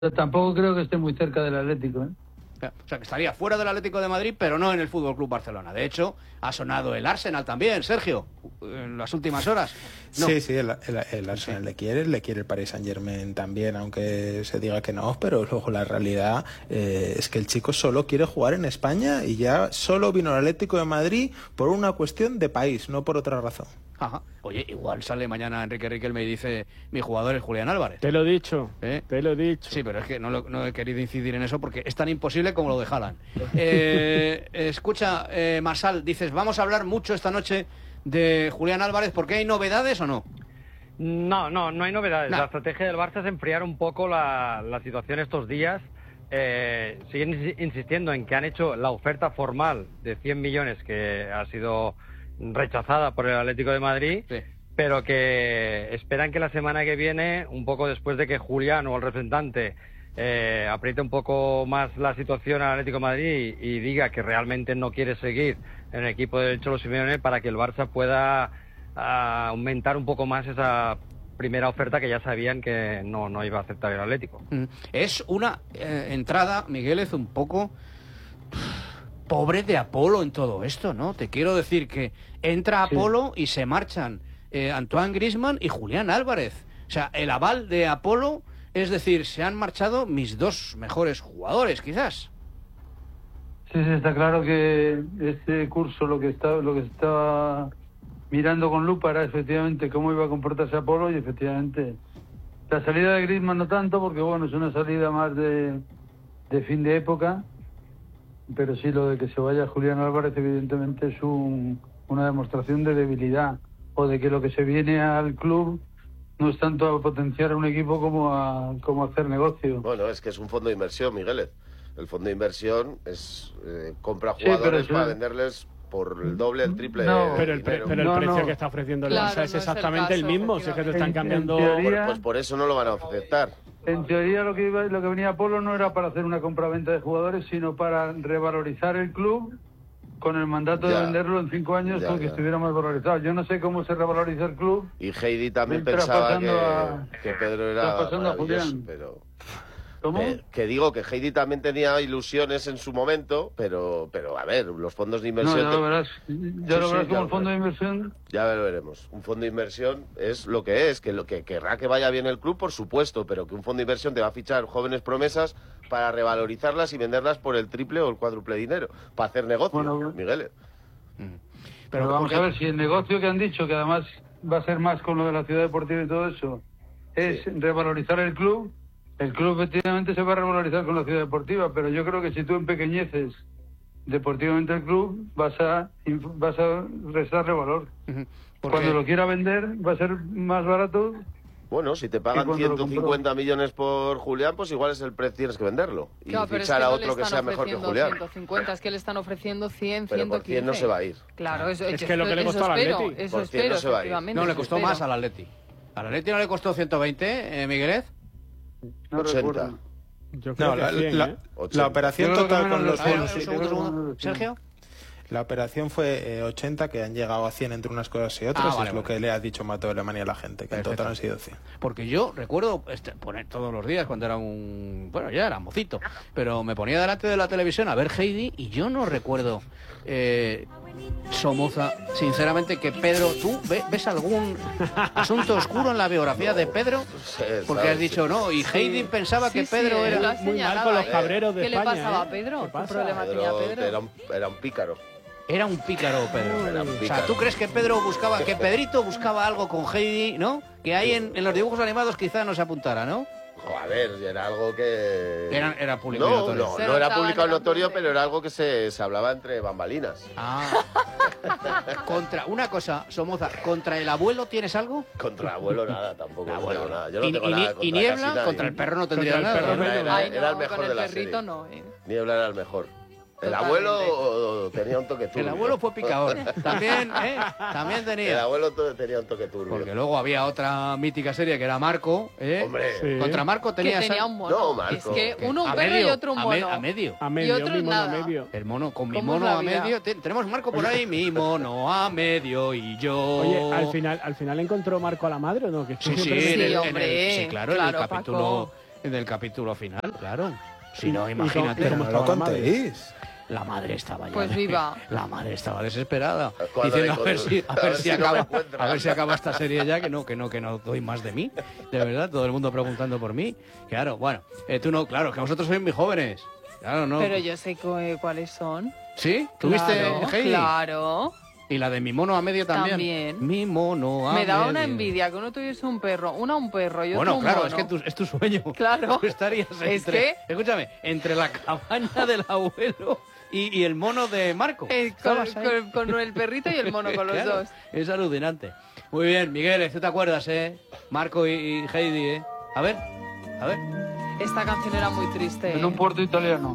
Tampoco creo que esté muy cerca del Atlético, ¿eh? O sea, que estaría fuera del Atlético de Madrid, pero no en el Fútbol Club Barcelona. De hecho, ha sonado el Arsenal también, Sergio, en las últimas horas. No. Sí, el Arsenal le quiere el Paris Saint-Germain también, aunque se diga que no, pero luego la realidad es que el chico solo quiere jugar en España y ya solo vino al Atlético de Madrid por una cuestión de país, no por otra razón. Ajá. Oye, igual sale mañana Enrique Riquelme y dice, mi jugador es Julián Álvarez. Te lo he dicho, te lo he dicho. Sí, pero es que no he querido incidir en eso porque es tan imposible como lo de Haaland. Escucha, Marsal, dices, vamos a hablar mucho esta noche de Julián Álvarez, ¿porque hay novedades o no? No hay novedades. No. La estrategia del Barça es enfriar un poco la situación estos días. Siguen insistiendo en que han hecho la oferta formal de 100 millones que ha sido rechazada por el Atlético de Madrid, sí, pero que esperan que la semana que viene, un poco después de que Julián o el representante apriete un poco más la situación al Atlético de Madrid y diga que realmente no quiere seguir en el equipo del Cholo Simeone, para que el Barça pueda aumentar un poco más esa primera oferta que ya sabían que no iba a aceptar el Atlético. Es una entrada, Migueles, un poco pobre de Apolo en todo esto, ¿no? Te quiero decir que entra Apolo y se marchan Antoine Griezmann y Julián Álvarez. O sea, el aval de Apolo, es decir, se han marchado mis dos mejores jugadores, quizás. Sí, está claro que este curso lo que estaba mirando con lupa era efectivamente cómo iba a comportarse Apolo, y efectivamente la salida de Griezmann no tanto, porque bueno, es una salida más de fin de época, pero sí lo de que se vaya Julián Álvarez evidentemente es una demostración de debilidad, o de que lo que se viene al club no es tanto a potenciar a un equipo como a hacer negocio. Bueno, es que es un fondo de inversión, Miguelet. El fondo de inversión es compra jugadores para venderles por el doble, el triple. Pero el precio que está ofreciendo el Barça es exactamente el mismo. Si es que te están cambiando. Teoría, pues por eso no lo van a aceptar. En teoría lo que venía Apolo no era para hacer una compraventa de jugadores, sino para revalorizar el club, con el mandato de venderlo en 5 años, porque estuviera más valorizado. Yo no sé cómo se revaloriza el club. Y Heidi también pensaba que Pedro era maravilloso, pero... ¿Cómo? Que digo que Heidi también tenía ilusiones en su momento, pero a ver, los fondos de inversión... No, ya lo verás como el fondo de inversión... Ya lo veremos. Un fondo de inversión es lo que es, que lo que querrá que vaya bien el club, por supuesto, pero que un fondo de inversión te va a fichar jóvenes promesas para revalorizarlas y venderlas por el triple o el cuádruple dinero, para hacer negocio, Miguel. Pero vamos a ver, si el negocio que han dicho, que además va a ser más con lo de la ciudad deportiva y todo eso, es revalorizar el club efectivamente se va a revalorizar con la ciudad deportiva, pero yo creo que si tú empequeñeces deportivamente el club, vas a restarle valor. Cuando lo quiera vender, va a ser más barato. Bueno, si te pagan 150 millones por Julián, pues igual es el precio, tienes que venderlo. Y fichar a otro que sea mejor que Julián. 150, es que le están ofreciendo 100, pero 115. Por 100 no se va a ir. Claro, es que lo que le costó al Atleti. Por 100 no se va a ir. No, le costó más al Atleti. ¿Al Atleti no le costó 120, Miguelet? No 80. Yo creo que 100, la operación total con los bonos. Un segundo. Sergio. La operación fue 80, que han llegado a 100 entre unas cosas y otras, es lo que le ha dicho Mato de Alemania a la gente, que en total han sido 100. Porque yo recuerdo poner todos los días cuando era ya era mocito, pero me ponía delante de la televisión a ver Heidi y yo no recuerdo, Somoza, sinceramente, que Pedro, ¿tú ves algún asunto oscuro en la biografía de Pedro? Porque has dicho, no, y Heidi pensaba que Pedro era muy mal con los cabreros de España. ¿Qué le pasaba a Pedro? ¿Qué problema tenía Pedro? Era un pícaro. Era un pícaro, Pedro. O sea, ¿tú crees que Pedrito buscaba algo con Heidi, ¿no? Que ahí en los dibujos animados quizá no se apuntara, ¿no? A ver, era algo que... Era público y notorio. No era público y notorio, pero era algo que se hablaba entre bambalinas. Contra una cosa, Somoza, ¿contra el abuelo tienes algo? Contra el abuelo nada, tampoco. Tengo nada. Yo no tengo nada contra Niebla, contra el perro no tendría nada. Era el mejor de la serie. Niebla era el mejor. El abuelo tenía un toque turbio. El abuelo fue picador. También tenía. El abuelo tenía un toque turbio. Porque luego había otra mítica serie que era Marco. Hombre. Sí. Contra Marco tenía un mono. No, Marco. Es que uno un perro y otro un mono. A medio. Y otro nada. El mono, con mi mono a medio. Tenemos Marco por ahí, mi mono a medio y yo. Oye, al final encontró Marco a la madre, ¿o no? Que sí, hombre. Sí, claro, en el capítulo... del capítulo final, claro. Si no, imagínate. Pero no lo contéis. La madre estaba ya. Pues viva. La madre estaba desesperada. Diciendo a ver si acaba esta serie ya, que no doy más de mí. De verdad, todo el mundo preguntando por mí. Claro, bueno, tú no, claro, que vosotros sois muy jóvenes. Claro, no. Pero yo sé cuáles son. ¿Sí? ¿Tuviste Heidi? Claro. Y la de mi mono a medio también. Mi mono a medio. Me daba una envidia que uno tuviese un perro, un perro y otro un claro, mono. es que es tu sueño. Claro. Tú estarías escúchame, entre la cabaña del abuelo y el mono de Marco. Con el perrito y el mono, con los dos. Es alucinante. Muy bien, Miguel, ¿tú te acuerdas, Marco y Heidi, A ver. Esta canción era muy triste. En un puerto italiano.